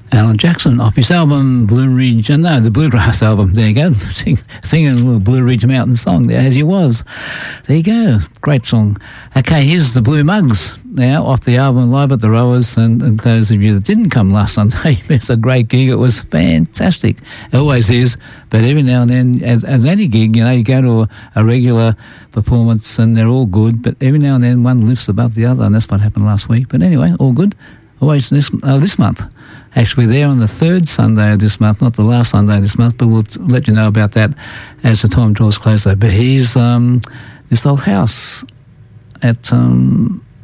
Alan Jackson off his album Blue Ridge, the Bluegrass album. There you go, singing a little Blue Ridge Mountain song there, As You Was. There you go, great song. Okay, here's the Blue Mugs now off the album Live at the Rowers, and those of you that didn't come last Sunday, it's a great gig. It was fantastic. It always is, but every now and then, as any gig, you go to a regular performance and they're all good, but every now and then one lifts above the other, and that's what happened last week. But anyway, all good. Always this month. Actually, they're on the third Sunday of this month, not the last Sunday of this month, but we'll let you know about that as the time draws closer. But here's this old house at